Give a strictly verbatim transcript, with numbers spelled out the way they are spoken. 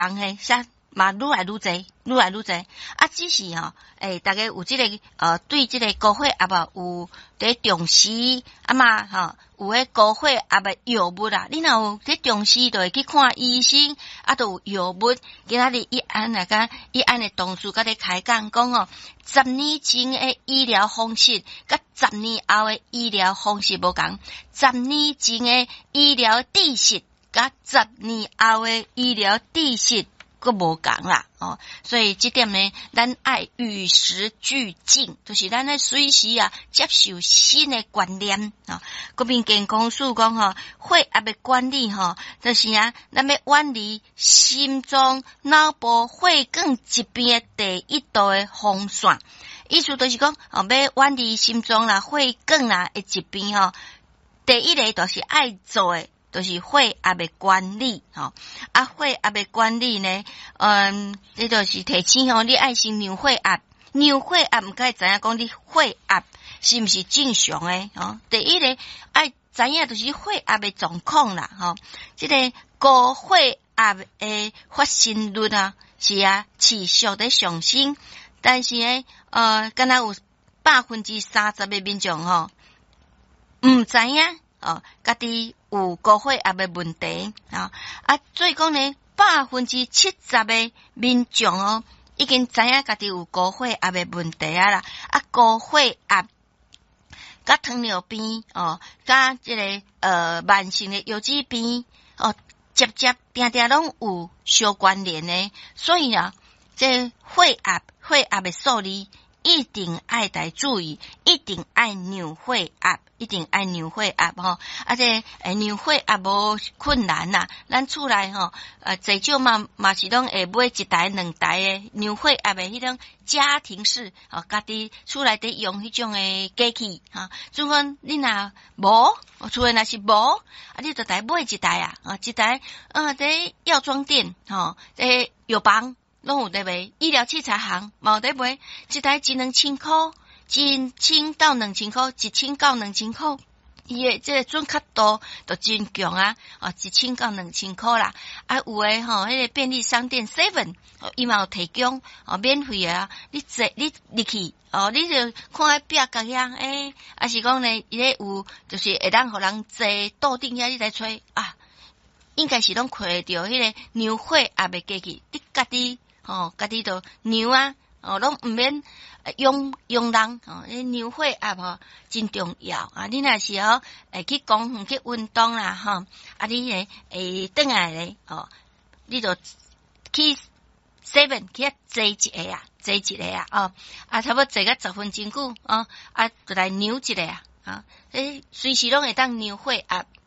人嘿，啥嘛愈来愈侪，愈来愈侪。啊，只是吼，诶、欸，大家有即、這个呃，对即个高血压啊有伫重视，啊嘛吼，有迄高血压的药物啊，你若有伫重视，就会去看医生，啊，都有药物。今仔日伊安来甲伊安的同事甲你开讲讲吼，十年前的医疗方式，甲十年后的医疗方式无共，十年前的医疗知识，甲十年后的医疗知識佫无共啦，哦，所以这点呢，咱爱与时俱进，就是咱咧随时啊接受新的观念啊。国民健康署讲吼，血压的管理吼，就是啊，咱要远离心脏、脑部血管疾病的第一道的风险。意思就是讲，哦，要远离心脏啦、血管啦的疾病吼，第一个就是爱做的。就是血压的管理，吼啊，血压的管理呢，嗯，这就是提醒吼，你爱先量血压，量血压毋该知影讲你血压是毋是正常诶，吼，第一个爱知影就是血压的状况啦，吼，这个高血压的发生率啊是啊持续伫上升，但是呢，呃，敢若有百分之三十的民众吼，毋知影。哦，家己有高血压的问题啊！啊，所以讲呢，百分之七十的民众哦，已經知影家己有高血壓的問題啊啦！啊，高血壓、甲糖尿病哦，甲即、這個呃慢性的腰子病哦，接接定定攏有相關聯的，所以啊，這血壓血壓的數字一定愛來注意，一定愛量血壓。一定愛量血壓吼，啊這誒量血壓無困難啦，咱厝內吼，呃最少嘛嘛是攏會買一台兩台誒量血壓誒迄種家庭式，哦家己厝內底用迄種誒機器哈，如果你若無，厝內若是無，啊你就來買一台啊，啊一台呃在藥妝店吼，在藥房攏有在賣，醫療器材行嘛有在賣，一台一兩千塊。一千到兩千塊，一千到兩千塊，伊誒即個準確度就真強啊！哦，一千到兩千塊啦，啊有誒吼，迄、那個便利商店 seven， 伊嘛有提供哦免費啊！你坐你入去哦，你就看迄壁角遐誒，啊是講呢，伊咧有就是會當互人坐桌頂遐，你來吹啊，應該是攏看得到迄個量血壓誒機器，你家己吼家己就量啊！哦，攏毋免用用人哦，你量血壓吼真重要啊！你若是哦，會去公園去運動啦吼，啊你誒會轉來咧哦，你就去 seven 去遐坐一下啊，坐一下啊哦，啊差不多坐個十分鐘久哦，啊就來量一下啊，啊誒隨時攏會當量血壓。